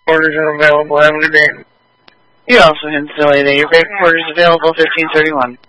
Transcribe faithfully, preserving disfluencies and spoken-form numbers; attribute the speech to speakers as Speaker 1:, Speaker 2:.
Speaker 1: Orders are available. Have a good day.
Speaker 2: You also can still say that your paper order is available fifteen thirty-one.